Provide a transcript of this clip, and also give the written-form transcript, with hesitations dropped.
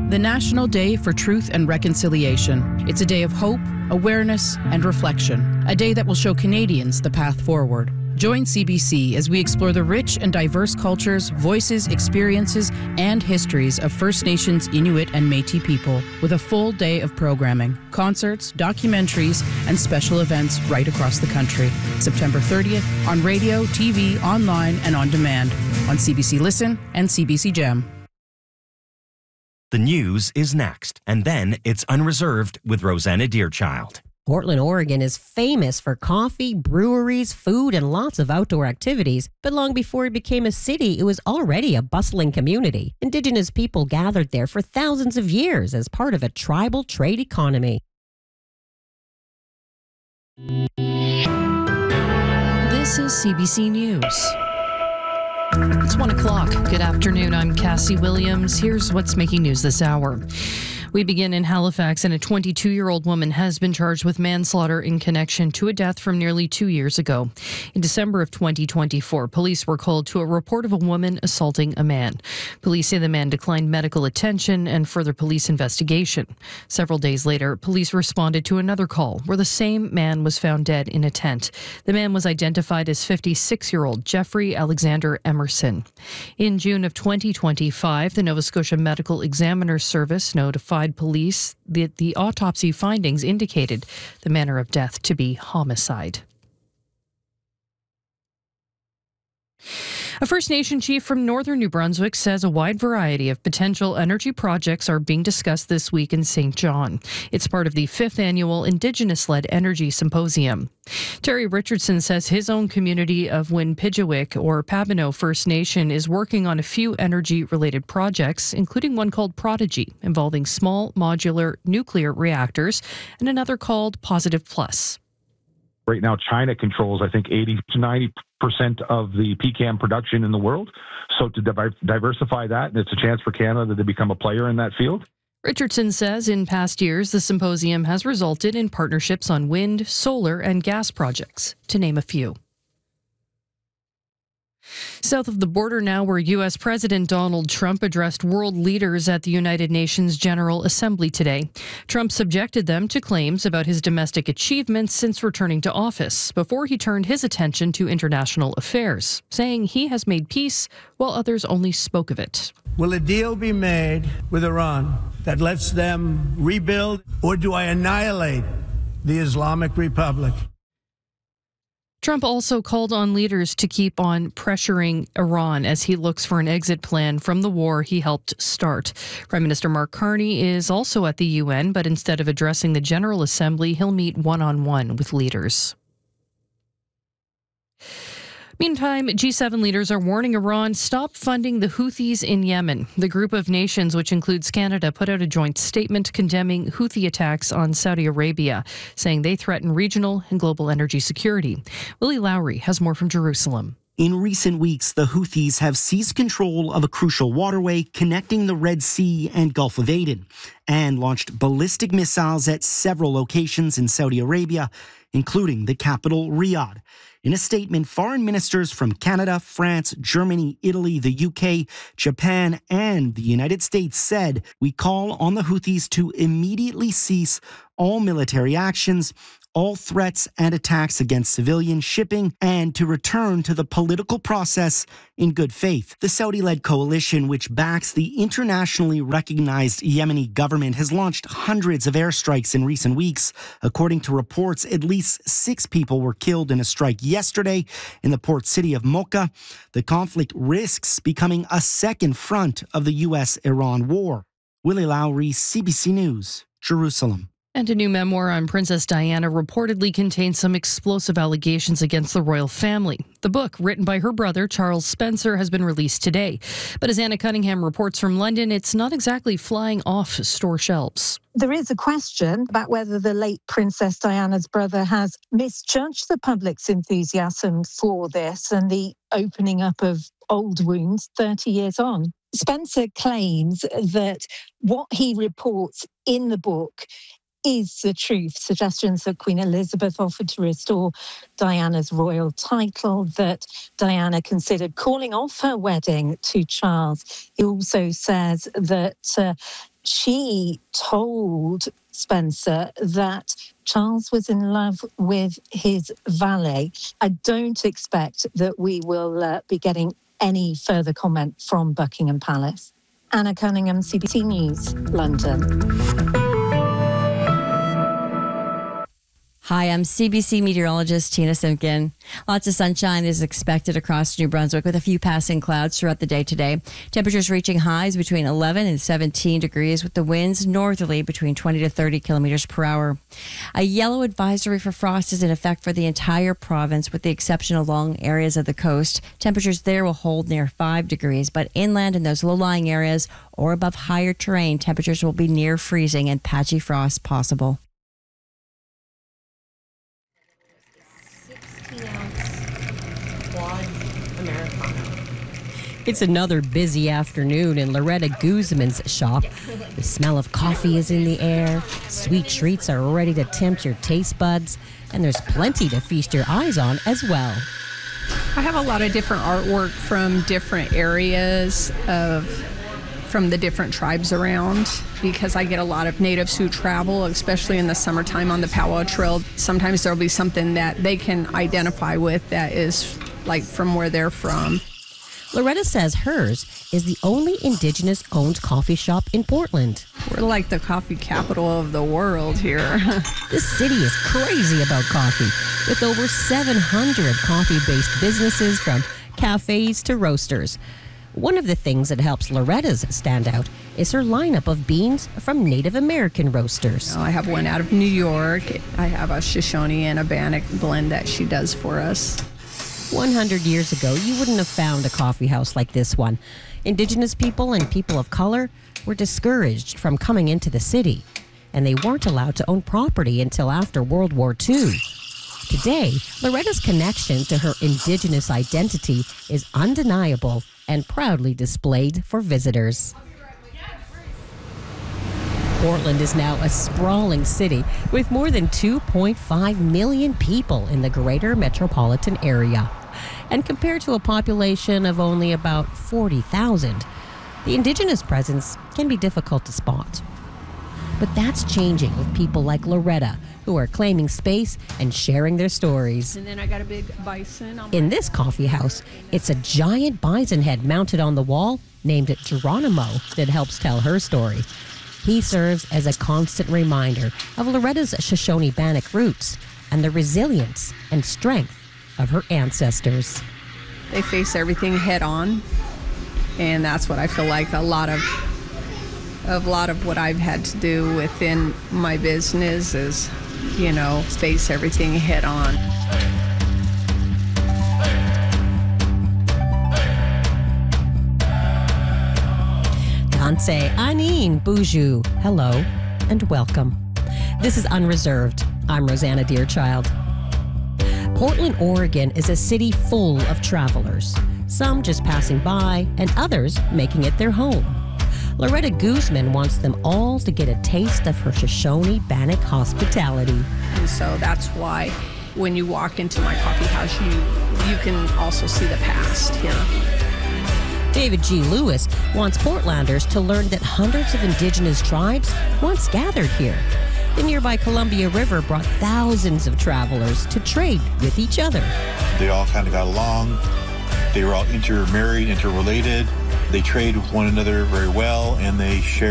The National Day for Truth and Reconciliation. It's a day of hope, awareness, and reflection. A day that will show Canadians the path forward. Join CBC as we explore the rich and diverse cultures, voices, experiences, and histories of First Nations, Inuit, and Métis people with a full day of programming, concerts, documentaries, and special events right across the country. September 30th on radio, TV, online, and on demand on CBC Listen and CBC Gem. The news is next, and then it's Unreserved with Rosanna Deerchild. Portland, Oregon is famous for coffee, breweries, food, and lots of outdoor activities. But long before it became a city, it was already a bustling community. Indigenous people gathered there for thousands of years as part of a tribal trade economy. This is CBC News. It's 1 o'clock. Good afternoon. I'm Cassie Williams. Here's what's making news this hour. We begin in Halifax, and a 22-year-old woman has been charged with manslaughter in connection to a death from nearly 2 years ago. In December of 2024, police were called to a report of a woman assaulting a man. Police say the man declined medical attention and further police investigation. Several days later, police responded to another call where the same man was found dead in a tent. The man was identified as 56-year-old Jeffrey Alexander Emerson. In June of 2025, the Nova Scotia Medical Examiner's Service notified police that the autopsy findings indicated the manner of death to be homicide. A First Nation chief from northern New Brunswick says a wide variety of potential energy projects are being discussed this week in St. John. It's part of the 5th annual Indigenous-led Energy Symposium. Terry Richardson says his own community of Winpigewick or Pabineau First Nation is working on a few energy-related projects, including one called Prodigy, involving small modular nuclear reactors, and another called Positive Plus. Right now, China controls, I think, 80 to 90% of the PCAM production in the world. So to diversify that, and it's a chance for Canada to become a player in that field. Richardson says in past years, the symposium has resulted in partnerships on wind, solar, and gas projects, to name a few. South of the border now, where U.S. President Donald Trump addressed world leaders at the United Nations General Assembly today. Trump subjected them to claims about his domestic achievements since returning to office before he turned his attention to international affairs, saying he has made peace while others only spoke of it. Will a deal be made with Iran that lets them rebuild, or do I annihilate the Islamic Republic? Trump also called on leaders to keep on pressuring Iran as he looks for an exit plan from the war he helped start. Prime Minister Mark Carney is also at the UN, but instead of addressing the General Assembly, he'll meet one-on-one with leaders. Meantime, G7 leaders are warning Iran, stop funding the Houthis in Yemen. The group of nations, which includes Canada, put out a joint statement condemning Houthi attacks on Saudi Arabia, saying they threaten regional and global energy security. Willie Lowry has more from Jerusalem. In recent weeks, the Houthis have seized control of a crucial waterway connecting the Red Sea and Gulf of Aden and launched ballistic missiles at several locations in Saudi Arabia, including the capital, Riyadh. In a statement, foreign ministers from Canada, France, Germany, Italy, the UK, Japan, and the United States said, "We call on the Houthis to immediately cease all military actions, all threats and attacks against civilian shipping, and to return to the political process in good faith." The Saudi-led coalition, which backs the internationally recognized Yemeni government, has launched hundreds of airstrikes in recent weeks. According to reports, at least 6 people were killed in a strike yesterday in the port city of Mocha. The conflict risks becoming a second front of the U.S.-Iran war. Willie Lowry, CBC News, Jerusalem. And a new memoir on Princess Diana reportedly contains some explosive allegations against the royal family. The book, written by her brother, Charles Spencer, has been released today. But as Anna Cunningham reports from London, it's not exactly flying off store shelves. There is a question about whether the late Princess Diana's brother has misjudged the public's enthusiasm for this and the opening up of old wounds 30 years on. Spencer claims that what he reports in the book is the truth. Suggestions that Queen Elizabeth offered to restore Diana's royal title, that Diana considered calling off her wedding to Charles. He also says that she told Spencer that Charles was in love with his valet. I don't expect that we will be getting any further comment from Buckingham Palace. Anna Cunningham, CBC News, London. Hi, I'm CBC meteorologist Tina Simkin. Lots of sunshine is expected across New Brunswick with a few passing clouds throughout the day today. Temperatures reaching highs between 11 and 17 degrees with the winds northerly between 20 to 30 kilometers per hour. A yellow advisory for frost is in effect for the entire province with the exception of long areas of the coast. Temperatures there will hold near 5 degrees, but inland in those low-lying areas or above higher terrain, temperatures will be near freezing and patchy frost possible. It's another busy afternoon in Loretta Guzman's shop. The smell of coffee is in the air, sweet treats are ready to tempt your taste buds, and there's plenty to feast your eyes on as well. I have a lot of different artwork from different areas from the different tribes around because I get a lot of natives who travel, especially in the summertime on the Powwow Trail. Sometimes there'll be something that they can identify with that is like from where they're from. Loretta says hers is the only Indigenous-owned coffee shop in Portland. We're like the coffee capital of the world here. This city is crazy about coffee, with over 700 coffee-based businesses from cafes to roasters. One of the things that helps Loretta's stand out is her lineup of beans from Native American roasters. I have one out of New York. I have a Shoshone and a Bannock blend that she does for us. 100 years ago, you wouldn't have found a coffee house like this one. Indigenous people and people of color were discouraged from coming into the city, and they weren't allowed to own property until after World War II. Today, Loretta's connection to her Indigenous identity is undeniable and proudly displayed for visitors. Portland is now a sprawling city with more than 2.5 million people in the greater metropolitan area. And compared to a population of only about 40,000, the Indigenous presence can be difficult to spot. But that's changing with people like Loretta, who are claiming space and sharing their stories. And then I got a big bison. In this coffee house, it's a giant bison head mounted on the wall named Geronimo that helps tell her story. He serves as a constant reminder of Loretta's Shoshone Bannock roots and the resilience and strength of her ancestors. They face everything head on, and that's what I feel like a lot of what I've had to do within my business is, face everything head on. Danse Anin Buju. Hello and welcome. This is Unreserved. I'm Rosanna Deerchild. Portland, Oregon is a city full of travelers, some just passing by and others making it their home. Loretta Guzman wants them all to get a taste of her Shoshone Bannock hospitality. And so that's why when you walk into my coffee house, you can also see the past here. David G. Lewis wants Portlanders to learn that hundreds of Indigenous tribes once gathered here. The nearby Columbia River brought thousands of travelers to trade with each other. They all kind of got along. They were all intermarried, interrelated. They trade with one another very well, and they share